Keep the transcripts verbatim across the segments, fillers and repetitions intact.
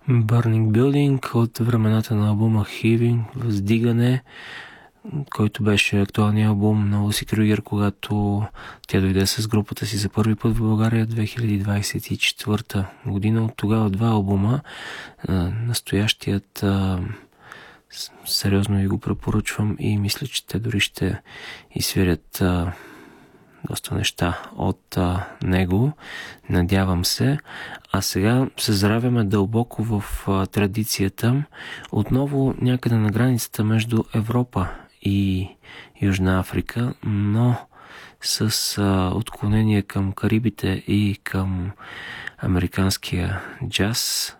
Burning Building от времената на албума Heaving, Въздигане, който беше актуалният албум на Луси Крюгер, когато тя дойде с групата си за първи път в България две хиляди двадесет и четвърта година. От тогава два албума. Настоящият сериозно ви го препоръчвам и мисля, че те дори ще изсвирят доста неща от а, него. Надявам се. А сега се заравяме дълбоко в а, традицията. Отново някъде на границата между Европа и Южна Африка, но с а, отклонение към Карибите и към американския джаз.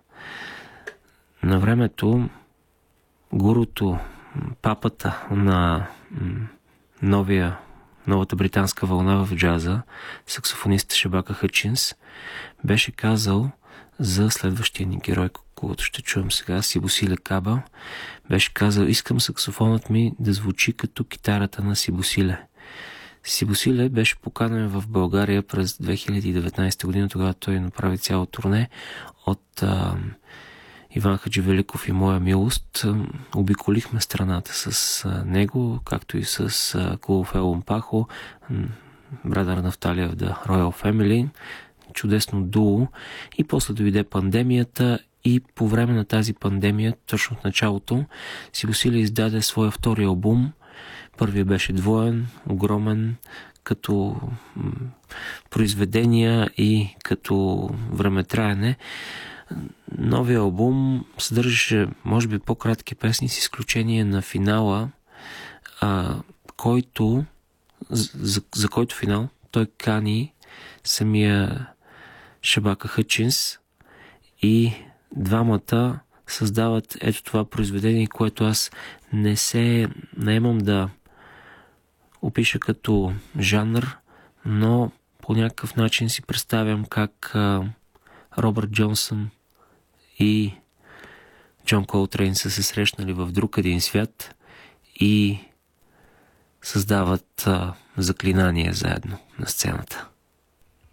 На времето гуруто, папата на м, новия новата британска вълна в джаза, саксофонист Шебака Хътчинс, беше казал за следващия ни герой, когато ще чуем сега, Сибосиле Каба, беше казал: искам саксофонът ми да звучи като китарата на Сибосиле. Сибосиле беше поканен в България през две хиляди и деветнадесета година, тогава той направи цяло турне от а, Иван Хадживеликов и Моя милост. Обиколихме страната с него, както и с Клубов Елон Пахо, Брадър Нафталия в The Royal Family, чудесно дуо. И после дойде пандемията и по време на тази пандемия, точно в началото, Сибосиле издаде своя втори албум. Първият беше двоен, огромен, като произведения и като времетраене. Новия албум съдържаше, може би, по-кратки песни, с изключение на финала, а, който, за, за който финал той кани самия Шебака Хътчинс и двамата създават ето това произведение, което аз не се наемам да опиша като жанр, но по някакъв начин си представям как а, Робърт Джонсън и Джон Колтрейн са се срещнали в друг един свят и създават а, заклинания заедно на сцената.